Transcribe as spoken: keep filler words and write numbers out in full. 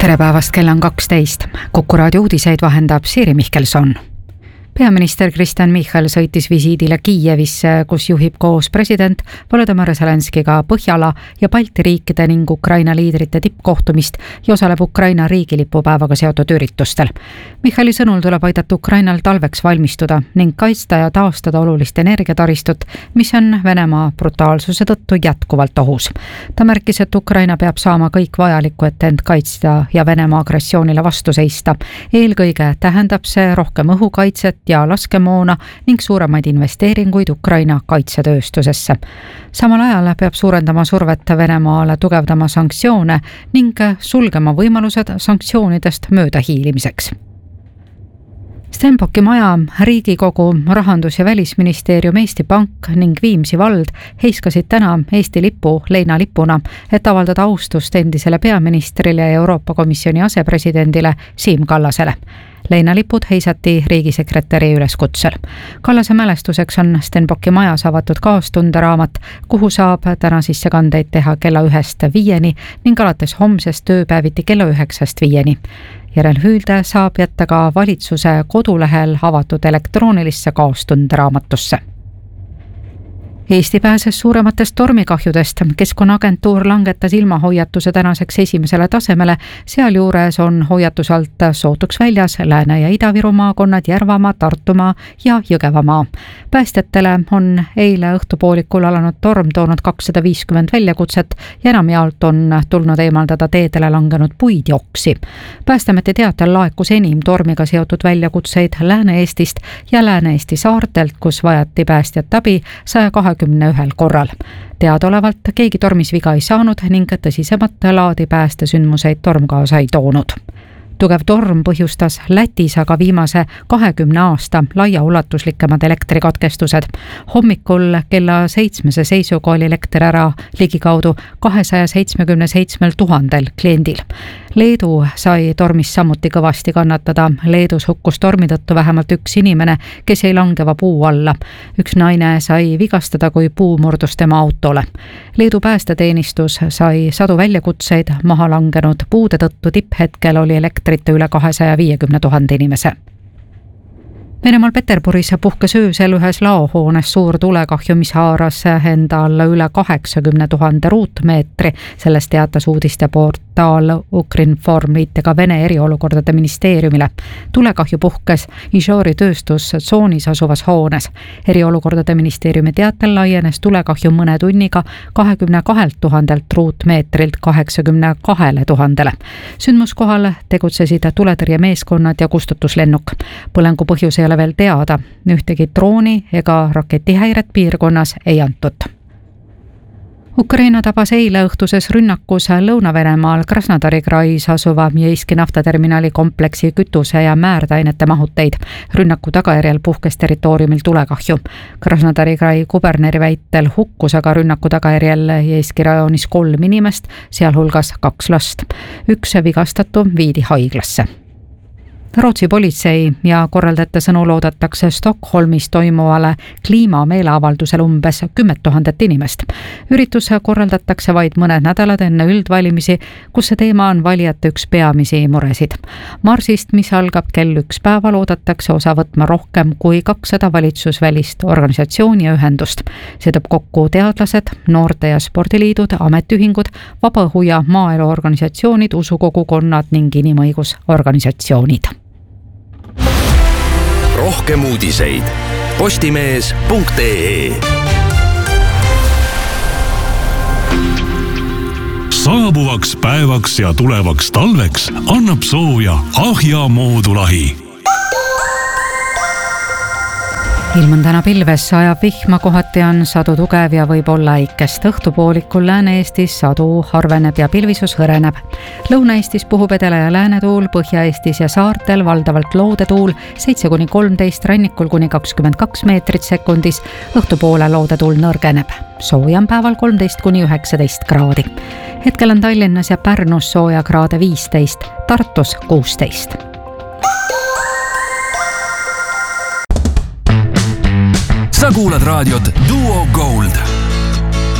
Tere päevast, kell on kaksteist. Kuku raadio uudiseid vahendab Siiri Mihkelson. Peaminister Kristen Michal sõitis visiidile Kiievisse, kus juhib koos president Volodymyr Zelenskiga Põhjala ja Balti riikide ning Ukraina liidrite tippkohtumist ja osaleb Ukraina riigilipupäevaga seotud üritustel. Michali sõnul tuleb aidata Ukrainal talveks valmistuda ning kaitsta ja taastada olulist energiataristut, mis on Venemaa brutaalsuse tõttu jätkuvalt ohus. Ta märkis, et Ukraina peab saama kõik vajalikku, et end kaitsta ja Venemaa agressioonile vastu seista. Eelkõige tähendab see rohkem õhukaitset ja laskemoona ning suuremaid investeeringuid Ukraina kaitsetööstusesse. Samal ajal peab suurendama survet Venemaale, tugevdama sanktsioone ning sulgema võimalused sanktsioonidest mööda hiilimiseks. Stenbocki maja, Riigikogu, Rahandus- ja Välisministeerium, Eesti Pank ning Viimsi vald heiskasid täna Eesti lipu leinalipuna, et avaldada austust endisele peaministrile ja Euroopa Komisjoni asepresidendile Siim Kallasele. Leinalipud heisati riigisekretäri üleskutsel. Kallase mälestuseks on Stenbocki majas avatud kaastunderaamat, kuhu saab täna sissekandeid teha kella ühest viieni ning alates homsest tööpäeviti kella üheksast viieni. Järelhüüde saab jätta ka valitsuse kodulehel avatud elektroonilisse kaastunderaamatusse. Eesti pääses suurematest tormikahjudest. Keskkonnaagentuur langetas ilmahoiatuse tänaseks esimesele tasemele. Sealjuures on hoiatus alt sootuks väljas Lääne- ja Ida-Viru maakonnad, Järvamaa, Tartumaa ja Jõgevamaa. Päästjatele on eile õhtupoolikul alanud torm toonud kakssada viiskümmend väljakutset ja enamjaolt on tulnud eemaldada teedele langenud puid ja oksi. Päästeameti teatel laekus enim tormiga seotud väljakutseid Lääne-Eestist ja Lääne-Eesti saartelt, kus vajati päästjat abi saja kahekümne ühel korral. Teadaolevalt keegi tormis viga ei saanud ning tõsisemat laadi päästesündmuseid torm kaasa ei toonud. Tugev torm põhjustas Lätis aga viimase kahekümne aasta laiaulatuslikemad elektrikatkestused. Hommikul kella seitsmese seisuga oli elekter ära ligikaudu kahesaja seitsmekümne seitsmel tuhandel kliendil. Leedu sai tormis samuti kõvasti kannatada. Leedus hukkus tormi tõttu vähemalt üks inimene, kes jäi langeva puu alla. Üks naine sai vigastada, kui puu murdus tema autole. Leedu päästeteenistus sai sadu väljakutseid maha langenud puude tõttu. Tipphetkel oli elektrite üle kahesaja viiekümne tuhande inimese. Venemaal Peterburis puhkes öösel ühes laohoones suur tulekahju, mis haaras enda alla üle kaheksakümne tuhande ruutmeetri. Sellest teatas uudiste portaal Ukrinform viitega Vene eriolukordade ministeeriumile. Tulekahju puhkes Izhori tööstustsoonis asuvas hoones. Eriolukordade ministeeriumi teatel laienes tulekahju mõne tunniga kahekümne kahelt tuhandelt ruutmeetrilt kaheksakümne kahele tuhandele. Sündmuskohal tegutsesid tuletõrjemeeskonnad ja kustutuslennuk. Põlengu põhjus ei ole veel teada. Ühtegi drooni ega raketihäiret piirkonnas ei antud. Ukraina tabas eile õhtuses rünnakus Lõuna-Venemaal Krasnodari krais asuva Jeiski naftaterminali kompleksi kütuse ja määrdainete mahuteid. Rünnaku tagajärjel puhkes territooriumil tulekahju. Krasnodari krai kuberneri väitel hukkus aga rünnaku tagajärjel Jeiski rajoonis kolm inimest, sealhulgas kaks last. Üks vigastatu viidi haiglasse. Rootsi politsei ja korraldajate sõnul oodatakse Stockholmis toimuvale kliimameeleavaldusel umbes kümmet tuhandet inimest. Üritus korraldatakse vaid mõned nädalad enne üldvalimisi, kus see teema on valijate üks peamisi muresid. Marsist, mis algab kell üks päeval, oodatakse osa võtma rohkem kui kakssada valitsusvälist organisatsiooni ja ühendust. See toob kokku teadlased, noorte- ja spordiliidud, ametiühingud, vabaõhu- ja maaeluorganisatsioonid, usukogukonnad ning inimõigusorganisatsioonid. Rohkem uudiseid postimees punkt ee. Saabuvaks päevaks ja tulevaks talveks annab sooja Ahja moodulahi. Ilm on täna pilves, sajab vihma, kohati on sadu tugev ja võib olla äikest. Õhtupoolikul Lääne-Eestis sadu harveneb ja pilvisus hõreneb. Lõuna-Eestis puhub edela- ja läänetuul, Põhja-Eestis ja saartel valdavalt loodetuul, seitse kuni kolmteist, rannikul kuni kakskümmend kaks meetrit sekundis. Õhtupoole loodetuul nõrgeneb. Soojam päeval kolmteist kuni üheksateist kraadi. Hetkel on Tallinnas ja Pärnus sooja kraade viisteist, Tartus kuusteist. Sa kuulad raadiot Duo Gold.